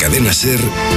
Cadena SER,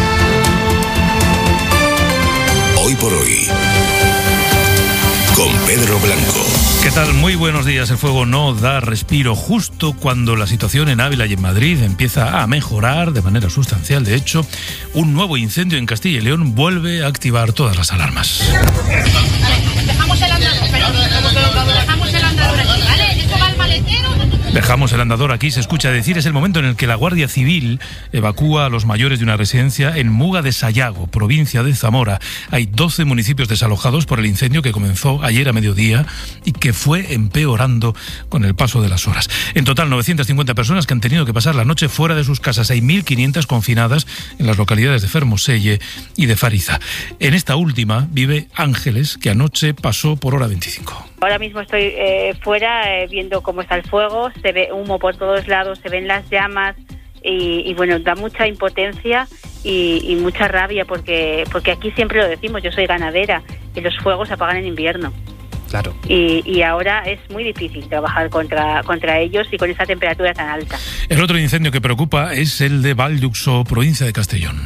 Hoy por Hoy, con Pedro Blanco. ¿Qué tal? Muy buenos días. El fuego no da respiro justo cuando la situación en Ávila y en Madrid empieza a mejorar de manera sustancial. De hecho, un nuevo incendio en Castilla y León vuelve a activar todas las alarmas. Dejamos el andador aquí, ¿vale? Esto va al maletero. Dejamos el andador aquí, se escucha decir, es el momento en el que la Guardia Civil evacúa a los mayores de una residencia en Muga de Sayago, provincia de Zamora. Hay 12 municipios desalojados por el incendio que comenzó ayer a mediodía y que fue empeorando con el paso de las horas. En total, 950 personas que han tenido que pasar la noche fuera de sus casas. Hay 1.500 confinadas en las localidades de Fermoselle y de Fariza. En esta última vive Ángeles, que anoche pasó por hora 25. Ahora mismo estoy fuera viendo cómo está el fuego, se ve humo por todos lados, se ven las llamas y bueno, da mucha impotencia y mucha rabia porque aquí siempre lo decimos, yo soy ganadera y los fuegos se apagan en invierno. Claro. Y ahora es muy difícil trabajar contra ellos y con esa temperatura tan alta. El otro incendio que preocupa es el de Valduxo, provincia de Castellón.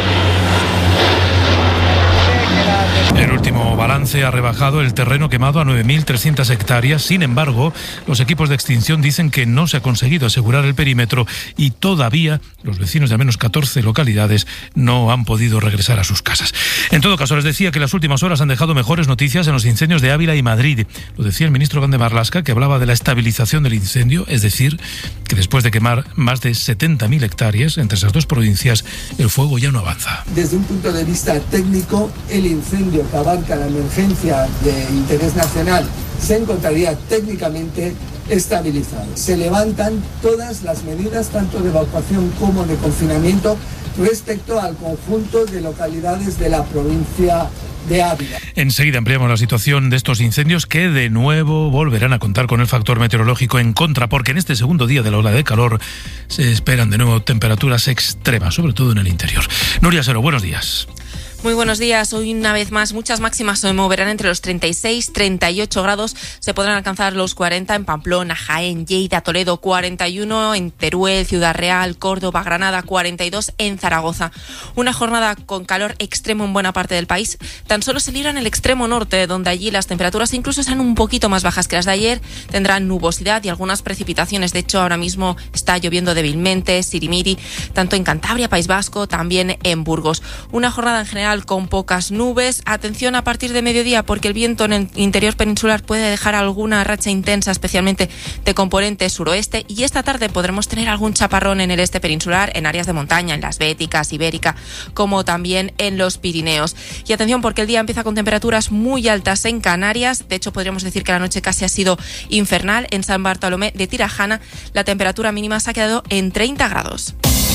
El último balance ha rebajado el terreno quemado a 9.300 hectáreas. Sin embargo, los equipos de extinción dicen que no se ha conseguido asegurar el perímetro y todavía los vecinos de al menos 14 localidades no han podido regresar a sus casas. En todo caso, les decía que las últimas horas han dejado mejores noticias en los incendios de Ávila y Madrid. Lo decía el ministro Grande Marlaska, que hablaba de la estabilización del incendio, es decir, que después de quemar más de 70.000 hectáreas entre esas dos provincias, el fuego ya no avanza. Desde un punto de vista técnico, el incendio que abarca la emergencia de interés nacional se encontraría técnicamente estabilizado. Se levantan todas las medidas, tanto de evacuación como de confinamiento, respecto al conjunto de localidades de la provincia de Ávila. Enseguida ampliamos la situación de estos incendios que de nuevo volverán a contar con el factor meteorológico en contra, porque en este segundo día de la ola de calor se esperan de nuevo temperaturas extremas, sobre todo en el interior. Nuria Sero, buenos días. Muy buenos días. Hoy una vez más muchas máximas se moverán entre los 36, 38 grados. Se podrán alcanzar los 40 en Pamplona, Jaén, Lleida, Toledo, 41 en Teruel, Ciudad Real, Córdoba, Granada, 42 en Zaragoza. Una jornada con calor extremo en buena parte del país. Tan solo se libra en el extremo norte, donde allí las temperaturas incluso serán un poquito más bajas que las de ayer. Tendrán nubosidad y algunas precipitaciones. De hecho, ahora mismo está lloviendo débilmente, sirimiri, tanto en Cantabria, País Vasco, también en Burgos. Una jornada en general con pocas nubes. Atención a partir de mediodía, porque el viento en el interior peninsular puede dejar alguna racha intensa, especialmente de componente suroeste, y esta tarde podremos tener algún chaparrón en el este peninsular, en áreas de montaña, en las Béticas, Ibérica, como también en los Pirineos. Y atención, porque el día empieza con temperaturas muy altas en Canarias. De hecho, podríamos decir que la noche casi ha sido infernal. En San Bartolomé de Tirajana la temperatura mínima se ha quedado en 30 grados.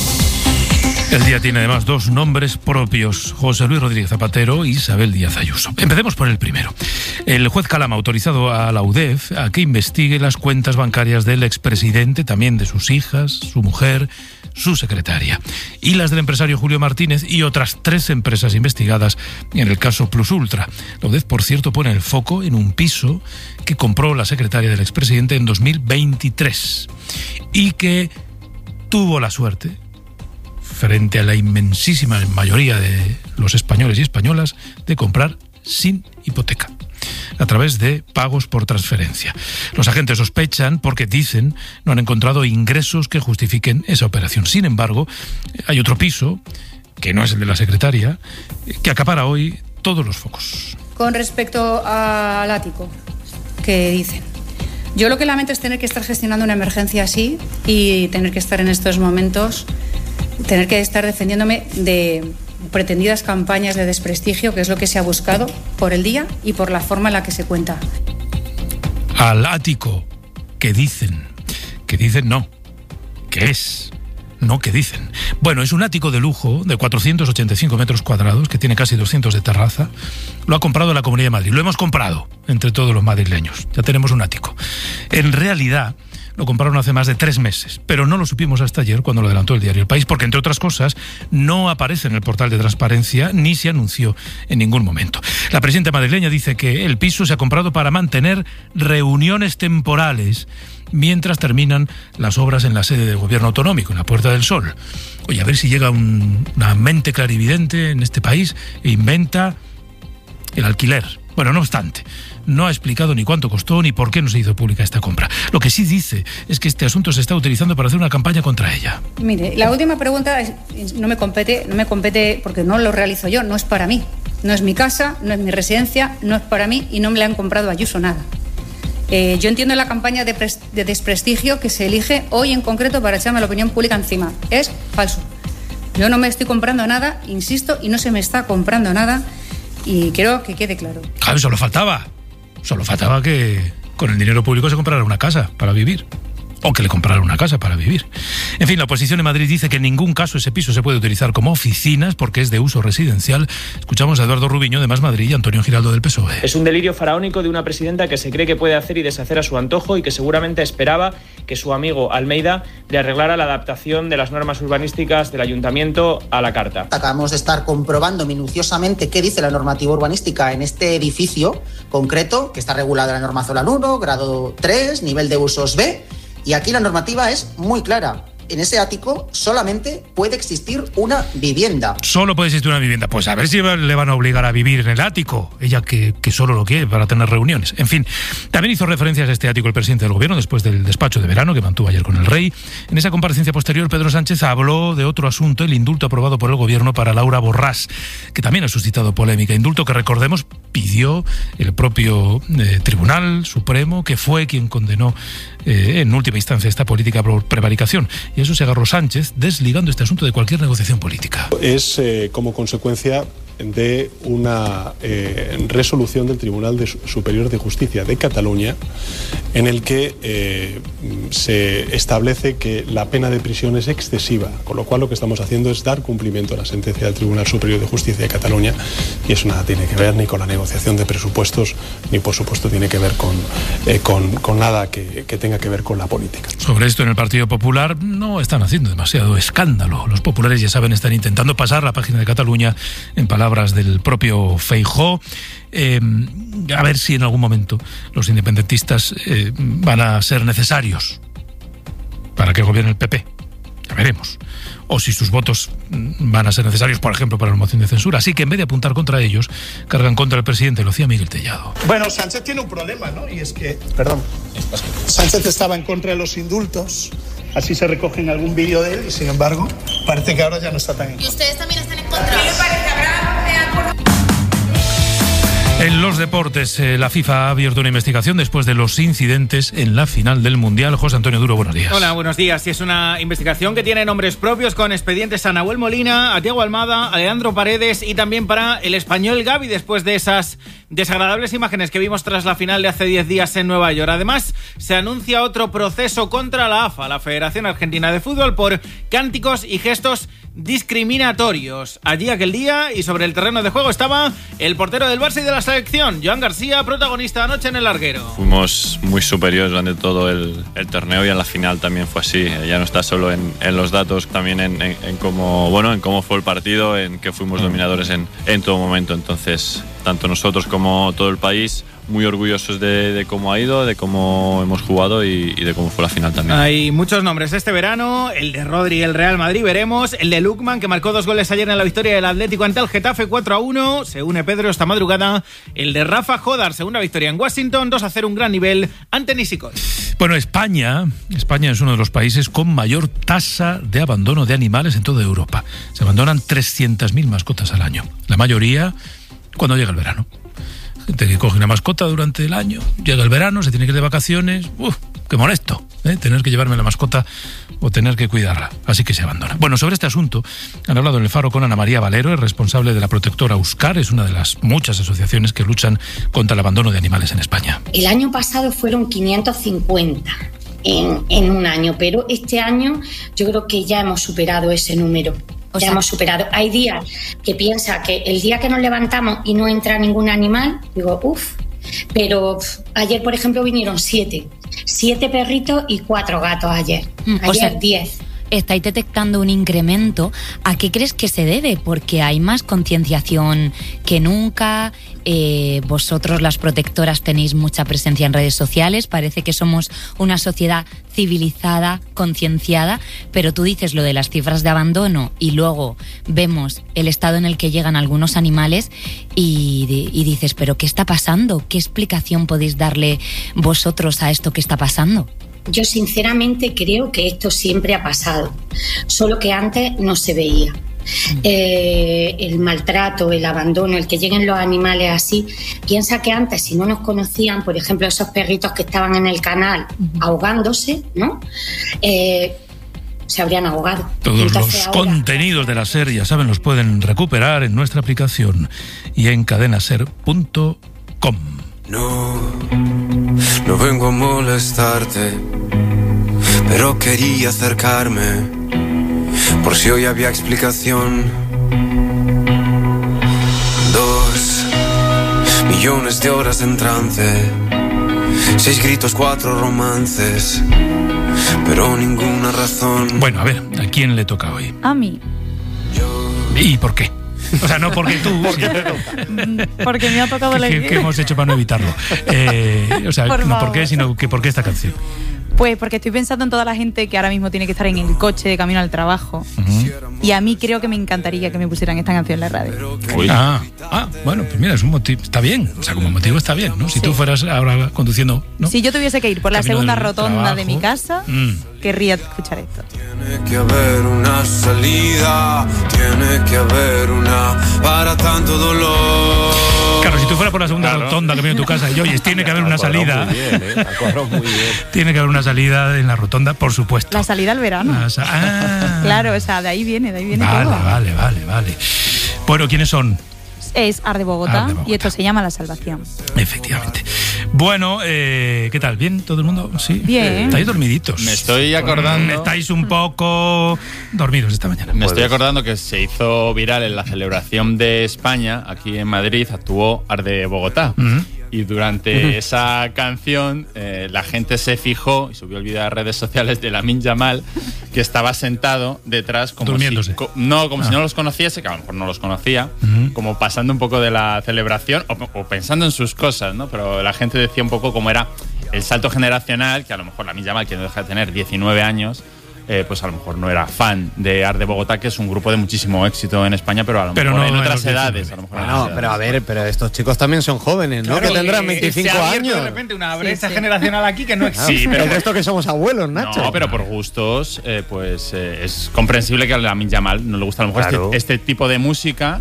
El día tiene además dos nombres propios: José Luis Rodríguez Zapatero y Isabel Díaz Ayuso. Empecemos por el primero. El juez Calama ha autorizado a la UDEF a que investigue las cuentas bancarias del expresidente, también de sus hijas, su mujer, su secretaria, y las del empresario Julio Martínez y otras 3 empresas investigadas en el caso Plus Ultra. La UDEF, por cierto, pone el foco en un piso que compró la secretaria del expresidente en 2023 y que tuvo la suerte, frente a la inmensísima mayoría de los españoles y españolas, de comprar sin hipoteca, a través de pagos por transferencia. Los agentes sospechan porque, dicen, no han encontrado ingresos que justifiquen esa operación. Sin embargo, hay otro piso, que no es el de la secretaria, que acapara hoy todos los focos. Con respecto al ático, que dicen, yo lo que lamento es tener que estar gestionando una emergencia así y tener que estar en estos momentos, tener que estar defendiéndome de pretendidas campañas de desprestigio, que es lo que se ha buscado por el día y por la forma en la que se cuenta. Al ático que dicen no, que es, no que dicen. Bueno, es un ático de lujo de 485 metros cuadrados, que tiene casi 200 de terraza. Lo ha comprado la Comunidad de Madrid, lo hemos comprado entre todos los madrileños, ya tenemos un ático. En realidad lo compraron hace más de 3 meses, pero no lo supimos hasta ayer, cuando lo adelantó el diario El País, porque, entre otras cosas, no aparece en el portal de transparencia ni se anunció en ningún momento. La presidenta madrileña dice que el piso se ha comprado para mantener reuniones temporales mientras terminan las obras en la sede del gobierno autonómico, en la Puerta del Sol. Oye, a ver si llega una mente clarividente en este país e inventa el alquiler. Bueno, no obstante, no ha explicado ni cuánto costó ni por qué no se hizo pública esta compra. Lo que sí dice es que este asunto se está utilizando para hacer una campaña contra ella. Mire, la última pregunta no me compete porque no lo realizo yo, no es para mí. No es mi casa, no es mi residencia, no es para mí y no me la han comprado a Ayuso nada. Yo entiendo la campaña de desprestigio que se elige hoy en concreto para echarme la opinión pública encima. Es falso. Yo no me estoy comprando nada, insisto, y no se me está comprando nada. Y quiero que quede claro. Claro, solo faltaba que con el dinero público se comprara una casa para vivir. O que le compraran una casa para vivir. En fin, la oposición en Madrid dice que en ningún caso ese piso se puede utilizar como oficinas porque es de uso residencial. Escuchamos a Eduardo Rubiño de Más Madrid y Antonio Giraldo del PSOE. Es un delirio faraónico de una presidenta que se cree que puede hacer y deshacer a su antojo y que seguramente esperaba que su amigo Almeida le arreglara la adaptación de las normas urbanísticas del ayuntamiento a la carta. Acabamos de estar comprobando minuciosamente qué dice la normativa urbanística en este edificio concreto, que está regulada en la norma Zona 1, grado 3, nivel de usos B. Y aquí la normativa es muy clara. En ese ático solamente puede existir una vivienda. Solo puede existir una vivienda. Pues a ver si le van a obligar a vivir en el ático. Ella que solo lo quiere para tener reuniones. En fin, también hizo referencias a este ático el presidente del gobierno después del despacho de verano que mantuvo ayer con el rey. En esa comparecencia posterior, Pedro Sánchez habló de otro asunto, el indulto aprobado por el gobierno para Laura Borràs, que también ha suscitado polémica. Indulto que, recordemos, pidió el propio Tribunal Supremo, que fue quien condenó en última instancia esta política por prevaricación. Y eso se agarró Sánchez, desligando este asunto de cualquier negociación política. Es como consecuencia de una resolución del Tribunal Superior de Justicia de Cataluña en el que se establece que la pena de prisión es excesiva, con lo cual lo que estamos haciendo es dar cumplimiento a la sentencia del Tribunal Superior de Justicia de Cataluña, y eso nada tiene que ver ni con la negociación de presupuestos, ni por supuesto tiene que ver con nada que tenga que ver con la política. Sobre esto en el Partido Popular no están haciendo demasiado escándalo. Los populares, ya saben, están intentando pasar la página de Cataluña, en palabras del propio Feijóo. A ver si en algún momento los independentistas van a ser necesarios para que gobierne el PP. Ya veremos. O si sus votos van a ser necesarios, por ejemplo, para la moción de censura. Así que en vez de apuntar contra ellos, cargan contra el presidente. Lo hacía Miguel Tellado. Bueno, Sánchez tiene un problema, ¿no? Y es que, Sánchez estaba en contra de los indultos. Así se recoge en algún vídeo de él y, sin embargo, parece que ahora ya no está tan en contra. ¿Y ustedes también están en contra? ¿Qué le parece? En los deportes, la FIFA ha abierto una investigación después de los incidentes en la final del Mundial. José Antonio Duro, buenos días. Hola, buenos días. Y es una investigación que tiene nombres propios, con expedientes a Nahuel Molina, a Thiago Almada, a Leandro Paredes y también para el español Gavi, después de esas desagradables imágenes que vimos tras la final de hace 10 días en Nueva York. Además, se anuncia otro proceso contra la AFA, la Federación Argentina de Fútbol, por cánticos y gestos discriminatorios. Allí aquel día, y sobre el terreno de juego, estaba el portero del Barça y de la selección, Joan García, protagonista anoche en el larguero. Fuimos muy superiores durante todo el torneo, y en la final también fue así. Ya no está solo en los datos, también en cómo fue el partido, en que fuimos dominadores en todo momento. Entonces, tanto nosotros como todo el país, muy orgullosos de cómo ha ido, de cómo hemos jugado y de cómo fue la final también. Hay muchos nombres este verano: el de Rodri, el Real Madrid, veremos; el de Lookman, que marcó 2 goles ayer en la victoria del Atlético ante el Getafe 4-1, se une Pedro esta madrugada; el de Rafa Jodar, segunda victoria en Washington, 2-0, un gran nivel ante Nisikot. Bueno, España es uno de los países con mayor tasa de abandono de animales en toda Europa. Se abandonan 300.000 mascotas al año, la mayoría cuando llega el verano. Gente que coge una mascota durante el año, llega el verano, se tiene que ir de vacaciones. ¡Qué molesto! Tener que llevarme la mascota o tener que cuidarla. Así que se abandona. Bueno, sobre este asunto han hablado en El Faro con Ana María Valero, es responsable de la protectora Euskar, es una de las muchas asociaciones que luchan contra el abandono de animales en España. El año pasado fueron 550 en un año, pero este año yo creo que ya hemos superado ese número. Ya hemos superado. Hay días que piensa que el día que nos levantamos y no entra ningún animal, digo, pero ayer, por ejemplo, vinieron 7 perritos y 4 gatos ayer. Ayer 10. estáis detectando un incremento. ¿A qué crees que se debe? Porque hay más concienciación que nunca. Vosotros, las protectoras, tenéis mucha presencia en redes sociales. Parece que somos una sociedad civilizada, concienciada, pero tú dices lo de las cifras de abandono y luego vemos el estado en el que llegan algunos animales y dices, ¿pero qué está pasando? ¿Qué explicación podéis darle vosotros a esto que está pasando? Yo sinceramente creo que esto siempre ha pasado, solo que antes no se veía. El maltrato, el abandono, el que lleguen los animales así. Piensa que antes, si no nos conocían, por ejemplo, esos perritos que estaban en el canal ahogándose, ¿no? Se habrían ahogado. Todos Entonces, los contenidos de la SER, ya saben, los pueden recuperar en nuestra aplicación y en cadenaser.com. No vengo a molestarte, pero quería acercarme por si hoy había explicación. 2 millones de horas en trance, 6 gritos, 4 romances, pero ninguna razón. Bueno, a ver, ¿a quién le toca hoy? A mí. ¿Y por qué? O sea, no porque tú. Porque me ha tocado elegir. ¿Qué hemos hecho para no evitarlo? O sea, no por qué, sino que por qué esta canción. Pues porque estoy pensando en toda la gente que ahora mismo tiene que estar en el coche de camino al trabajo. Y a mí creo que me encantaría que me pusieran esta canción en la radio. Bueno, pues mira, es un motivo, está bien. O sea, como motivo está bien, ¿no? Si tú fueras ahora conduciendo, ¿no? Si yo tuviese que ir por la camino segunda del rotonda trabajo, de mi casa, querría escuchar esto. Tiene que haber una salida, tiene que haber una para tanto dolor. Claro, si tú fueras por la segunda rotonda que viene en tu casa y oyes, tiene que haber una salida. Tiene que haber una salida en la rotonda, por supuesto. La salida al verano. Claro, o sea, de ahí viene todo. Vale. Bueno, ¿quiénes son? Es Ar de Bogotá y esto se llama La Salvación. Efectivamente. Bueno, ¿qué tal? ¿Bien todo el mundo? Sí. Bien. ¿Estáis dormiditos? Me estoy acordando. Estáis un poco dormidos esta mañana. Me estoy acordando que se hizo viral en la celebración de España, aquí en Madrid, actuó Ar de Bogotá. Y durante esa canción la gente se fijó y subió el vídeo a las redes sociales de Lamine Yamal, que estaba sentado detrás como durmiéndose. Si no los conociese, que a lo mejor no los conocía, como pasando un poco de la celebración o pensando en sus cosas, ¿no? Pero la gente decía un poco cómo era el salto generacional, que a lo mejor Lamine Yamal, que no deja de tener 19 años, pues a lo mejor no era fan de Ar de Bogotá, que es un grupo de muchísimo éxito en España, pero a lo mejor no en otras edades. A lo mejor pero a ver, pero estos chicos también son jóvenes, ¿no? Claro, que tendrán 25 años. De repente una brecha generacional aquí que no existe. Sí, pero el resto que somos abuelos, Nacho. No, pero por gustos, es comprensible que a Lamine Yamal no le gusta a lo mejor este tipo de música.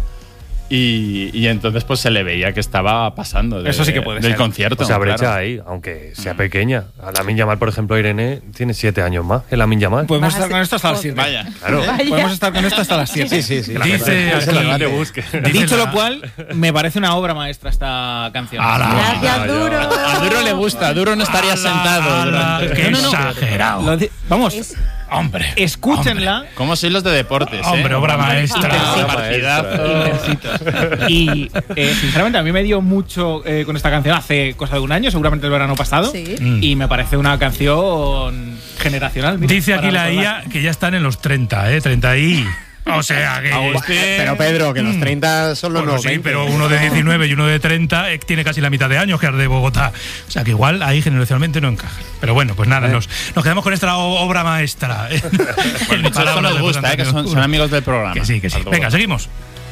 Y entonces pues se le veía que estaba pasando eso sí que puede del ser. Concierto. Esa brecha ahí, aunque sea pequeña. A Lamine Yamal, por ejemplo, Irene tiene 7 años más. El Lamine Yamal. Podemos estar con esto hasta las 7. Vaya. Claro. Podemos estar con esto hasta las 7. Sí. Dice Dicho lo cual, me parece una obra maestra esta canción. Gracias, Duro. A Duro le gusta. Duro no estaría sentado. ¡Qué exagerado! Vamos. Hombre, escúchenla. ¿Cómo sois los de deportes? Hombre, obra maestra. Y sinceramente a mí me dio mucho con esta canción hace cosa de un año, seguramente el verano pasado. Sí. Y me parece una canción generacional. Mira, dice aquí la IA que ya están en los 30, 30 y... O sea que... Pero Pedro, que los 30 son los nuevos 20. Sí, pero uno de 19 y uno de 30 tiene casi la mitad de años que Ar de Bogotá. O sea que igual ahí generacionalmente no encaja. Pero bueno, pues nada, nos quedamos con esta obra maestra. Bueno, esto nos gusta, que son amigos del programa. Que sí. Venga, seguimos.